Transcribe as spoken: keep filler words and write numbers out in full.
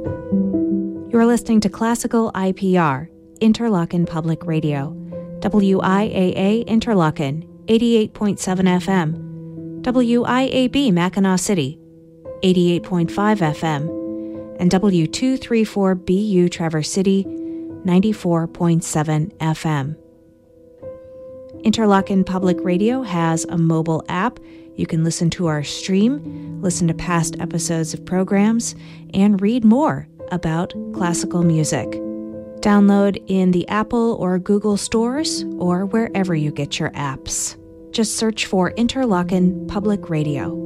You're listening to Classical I P R, Interlochen Public Radio, W I A A Interlochen, eighty-eight point seven F M, W I A B Mackinac City, eighty-eight point five F M, and W two thirty-four B U Traverse City, ninety-four point seven F M. Interlochen Public Radio has a mobile app. You can listen to our stream, listen to past episodes of programs, and read more about classical music. Download in the Apple or Google stores or wherever you get your apps. Just search for Interlochen Public Radio.